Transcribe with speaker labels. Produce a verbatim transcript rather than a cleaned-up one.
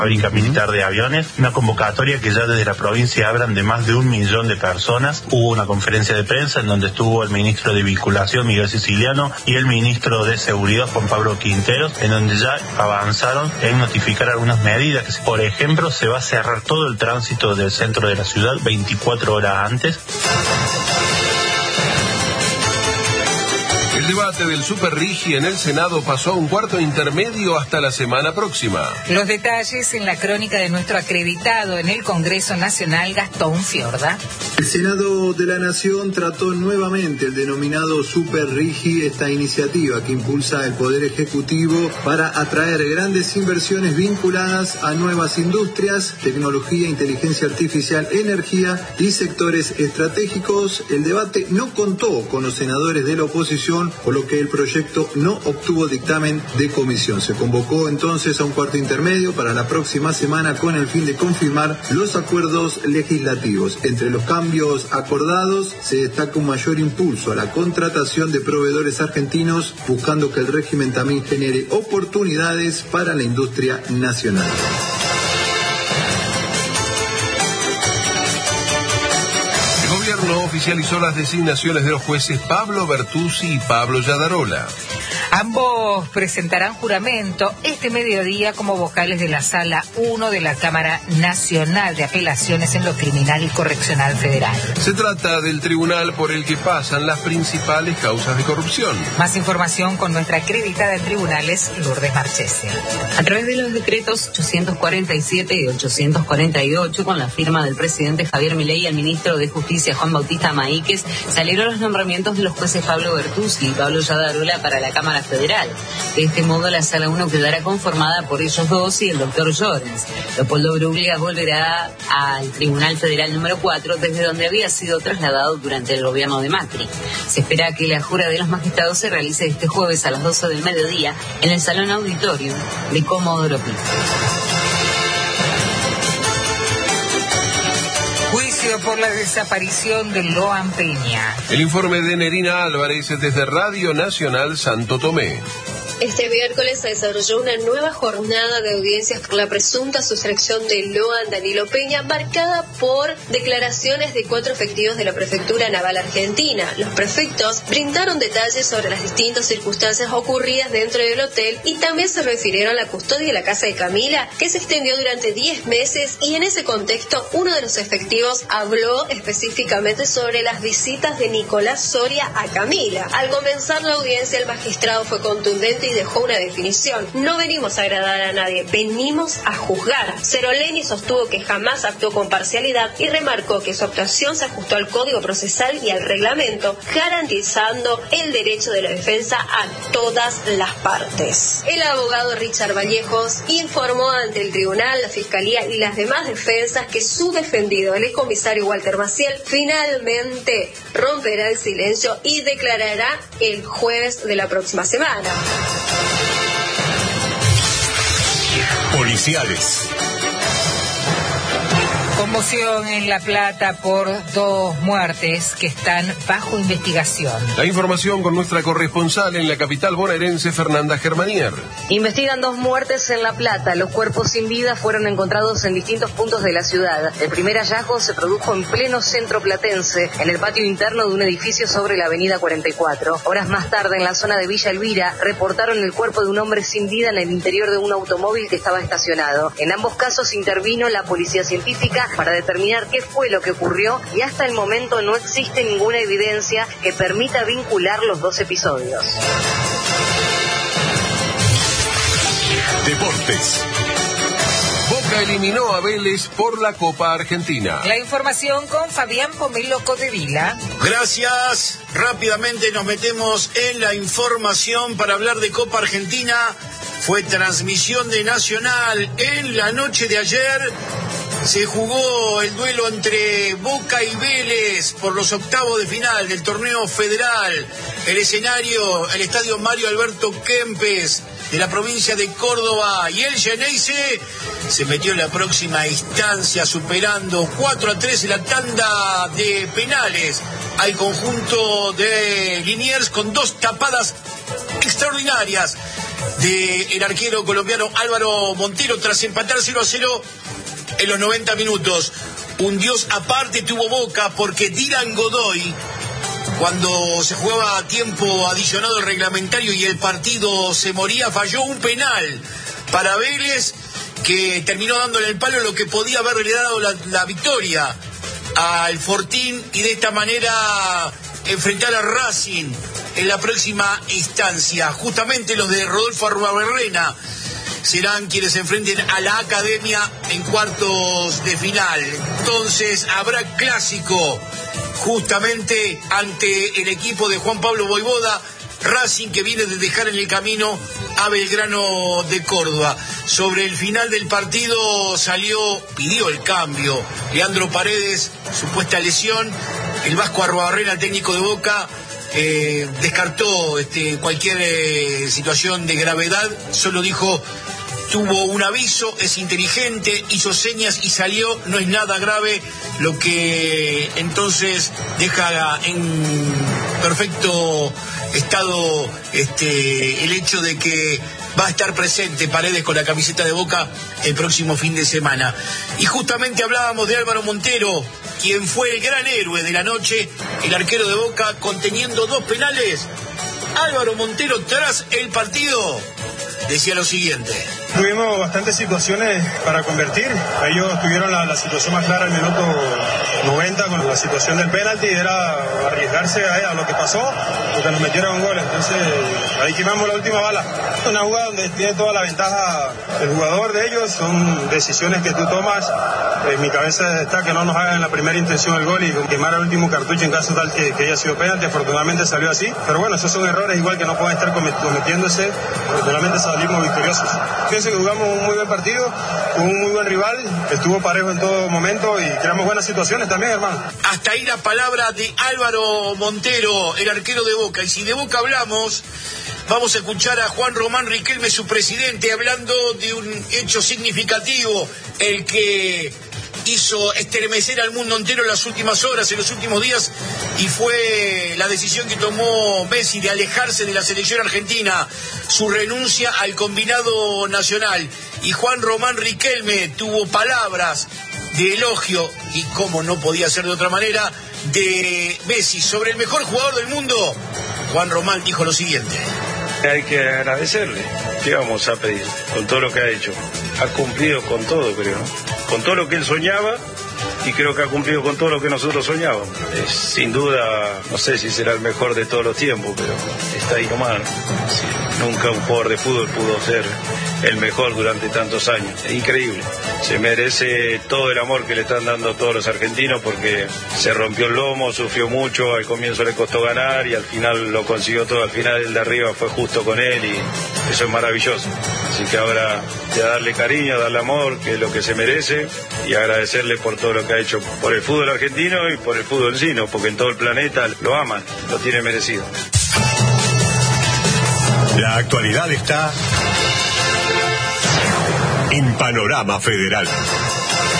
Speaker 1: fábrica militar de aviones, una convocatoria que ya desde la provincia hablan de más de un millón de personas. Hubo una conferencia de prensa en donde estuvo el ministro de Vinculación, Miguel Siciliano, y el ministro de Seguridad, Juan Pablo Quinteros, en donde ya avanzaron en notificar algunas medidas. Por ejemplo, se va a cerrar todo el tránsito del centro de la ciudad veinticuatro horas antes.
Speaker 2: El debate del Super Rigi en el Senado pasó a un cuarto intermedio hasta la semana próxima.
Speaker 3: Los detalles en la crónica de nuestro acreditado en el Congreso Nacional, Gastón Fiorda.
Speaker 4: El Senado de la Nación trató nuevamente el denominado Super Rigi, esta iniciativa que impulsa el Poder Ejecutivo para atraer grandes inversiones vinculadas a nuevas industrias, tecnología, inteligencia artificial, energía y sectores estratégicos. El debate no contó con los senadores de la oposición, por lo que el proyecto no obtuvo dictamen de comisión. Se convocó entonces a un cuarto intermedio para la próxima semana con el fin de confirmar los acuerdos legislativos. Entre los cambios acordados se destaca un mayor impulso a la contratación de proveedores argentinos, buscando que el régimen también genere oportunidades para la industria nacional.
Speaker 2: El gobierno oficializó las designaciones de los jueces Pablo Bertuzzi y Pablo Yadarola.
Speaker 3: Ambos presentarán juramento este mediodía como vocales de la Sala uno de la Cámara Nacional de Apelaciones en lo Criminal y Correccional Federal.
Speaker 2: Se trata del tribunal por el que pasan las principales causas de corrupción.
Speaker 3: Más información con nuestra acreditada en tribunales, Lourdes Marchese.
Speaker 5: A través de los decretos ochocientos cuarenta y siete y ochocientos cuarenta y ocho, con la firma del presidente Javier Milei y el ministro de Justicia Juan Bautista Maíquez, salieron los nombramientos de los jueces Pablo Bertuzzi y Pablo Yadarola para la Cámara Federal. De este modo, la Sala uno quedará conformada por ellos dos y el doctor Llorens. Leopoldo Bruglia volverá al Tribunal Federal número cuatro, desde donde había sido trasladado durante el gobierno de Macri. Se espera que la jura de los magistrados se realice este jueves a las doce del mediodía en el Salón Auditorio de Comodoro Pi.
Speaker 3: Juicio por la desaparición de Loan Peña.
Speaker 2: El informe de Nerina Álvarez desde Radio Nacional Santo Tomé.
Speaker 6: Este miércoles se desarrolló una nueva jornada de audiencias por la presunta sustracción de Loan Danilo Peña, marcada por declaraciones de cuatro efectivos de la Prefectura Naval Argentina. Los prefectos brindaron detalles sobre las distintas circunstancias ocurridas dentro del hotel y también se refirieron a la custodia de la casa de Camila, que se extendió durante diez meses, y en ese contexto uno de los efectivos habló específicamente sobre las visitas de Nicolás Soria a Camila. Al comenzar la audiencia, el magistrado fue contundente y dejó una definición: no venimos a agradar a nadie, venimos a juzgar. Ceroleni sostuvo que jamás actuó con parcialidad y remarcó que su actuación se ajustó al Código Procesal y al reglamento, garantizando el derecho de la defensa a todas las partes. El abogado Richard Vallejos informó ante el tribunal, la fiscalía y las demás defensas que su defendido, el excomisario Walter Maciel, finalmente romperá el silencio y declarará el jueves de la próxima semana.
Speaker 7: Policiales.
Speaker 3: Conmoción en La Plata por dos muertes que están bajo investigación.
Speaker 2: La información con nuestra corresponsal en la capital bonaerense, Fernanda Germanier.
Speaker 5: Investigan dos muertes en La Plata. Los cuerpos sin vida fueron encontrados en distintos puntos de la ciudad. El primer hallazgo se produjo en pleno centro platense, en el patio interno de un edificio sobre la avenida cuarenta y cuatro. Horas más tarde, en la zona de Villa Elvira, reportaron el cuerpo de un hombre sin vida en el interior de un automóvil que estaba estacionado. En ambos casos intervino la policía científica para determinar qué fue lo que ocurrió, y hasta el momento no existe ninguna evidencia que permita vincular los dos episodios.
Speaker 7: Deportes.
Speaker 2: Boca eliminó a Vélez por la Copa Argentina.
Speaker 3: La información con Fabián Pomelo Codevila.
Speaker 8: Gracias. Rápidamente nos metemos en la información para hablar de Copa Argentina. Fue transmisión de Nacional en la noche de ayer. Se jugó el duelo entre Boca y Vélez por los octavos de final del torneo federal. El escenario, el estadio Mario Alberto Kempes de la provincia de Córdoba, y el Geneise se metió en la próxima instancia superando cuatro a tres en la tanda de penales al conjunto de Liniers, con dos tapadas extraordinarias del arquero colombiano Álvaro Montero tras empatar cero a cero en los noventa minutos. Un Dios aparte tuvo Boca porque Dylan Godoy, cuando se jugaba a tiempo adicionado el reglamentario y el partido se moría, falló un penal para Vélez que terminó dándole el palo, lo que podía haberle dado la, la victoria al Fortín y de esta manera enfrentar a Racing en la próxima instancia. Justamente los de Rodolfo Arruabarrena serán quienes se enfrenten a la Academia en cuartos de final. Entonces habrá clásico justamente ante el equipo de Juan Pablo Voivoda, Racing que viene de dejar en el camino a Belgrano de Córdoba. Sobre el final del partido salió, pidió el cambio Leandro Paredes, supuesta lesión. El Vasco Arruabarrena, el técnico de Boca, eh, descartó este, cualquier eh, situación de gravedad, solo dijo: tuvo un aviso, es inteligente, hizo señas y salió, no es nada grave, lo que entonces deja en perfecto estado este, el hecho de que va a estar presente Paredes con la camiseta de Boca el próximo fin de semana. Y justamente hablábamos de Álvaro Montero, quien fue el gran héroe de la noche, el arquero de Boca, conteniendo dos penales. Álvaro Montero, tras el partido, decía lo siguiente:
Speaker 7: tuvimos bastantes situaciones para convertir. Ellos tuvieron la, la situación más clara al minuto noventa con la situación del penalti, era arriesgarse a, a lo que pasó, porque nos metieron un gol. Entonces ahí quemamos la última bala. Una jugada donde tiene toda la ventaja el jugador de ellos, son decisiones que tú tomas. En mi cabeza está que no nos hagan en la primera intención el gol y quemar el último cartucho en caso tal que, que haya sido penalti. Afortunadamente salió así, pero bueno, esos son errores igual que no pueden estar cometiéndose. Afortunadamente salimos victoriosos. Pienso que jugamos un muy buen partido, con un muy buen rival, estuvo parejo en todo momento y creamos buenas situaciones también, hermano.
Speaker 8: Hasta ahí la palabra de Álvaro Montero, el arquero de Boca. Y si de Boca hablamos, vamos a escuchar a Juan Román Riquelme, su presidente, hablando de un hecho significativo, el que hizo estremecer al mundo entero en las últimas horas, en los últimos días, y fue la decisión que tomó Messi de alejarse de la selección argentina, su renuncia al combinado nacional. Y Juan Román Riquelme tuvo palabras de elogio, y como no podía ser de otra manera, de Messi sobre el mejor jugador del mundo. Juan Román dijo lo siguiente:
Speaker 9: hay que agradecerle. ¿Qué vamos a pedir? Con todo lo que ha hecho. Ha cumplido con todo, creo. Con todo lo que él soñaba, y creo que ha cumplido con todo lo que nosotros soñábamos. Es, sin duda, no sé si será el mejor de todos los tiempos, pero está ahí nomás. Sí, nunca un jugador de fútbol pudo ser el mejor durante tantos años. Es increíble. Se merece todo el amor que le están dando todos los argentinos, porque se rompió el lomo, sufrió mucho, al comienzo le costó ganar y al final lo consiguió todo. Al final el de arriba fue justo con él y eso es maravilloso. Así que ahora de darle cariño, darle amor, que es lo que se merece, y agradecerle por todo lo que ha hecho por el fútbol argentino y por el fútbol en sí, ¿no? Porque en todo el planeta lo aman, lo tiene merecido.
Speaker 10: La actualidad está en Panorama Federal.